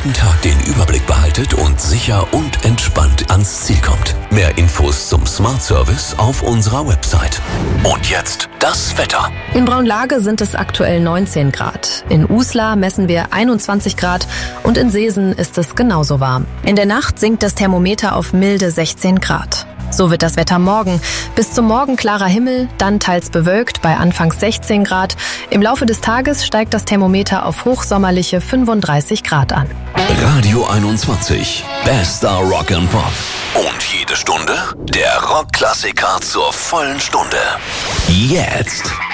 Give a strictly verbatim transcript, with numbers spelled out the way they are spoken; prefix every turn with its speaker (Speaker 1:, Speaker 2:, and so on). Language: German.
Speaker 1: jeden Tag den Überblick behaltet und sicher und entspannt ans Ziel kommt. Mehr Infos zum Smart Service auf unserer Website. Und jetzt das Wetter.
Speaker 2: In Braunlage sind es aktuell neunzehn Grad. In Uslar messen wir einundzwanzig Grad und in Seesen ist es genauso warm. In der Nacht sinkt das Thermometer auf milde sechzehn Grad. So wird das Wetter morgen. Bis zum Morgen klarer Himmel, dann teils bewölkt bei anfangs sechzehn Grad. Im Laufe des Tages steigt das Thermometer auf hochsommerliche fünfunddreißig Grad an.
Speaker 1: Radio einundzwanzig. Bester Rock and Pop. Und jede Stunde der Rockklassiker zur vollen Stunde. Jetzt.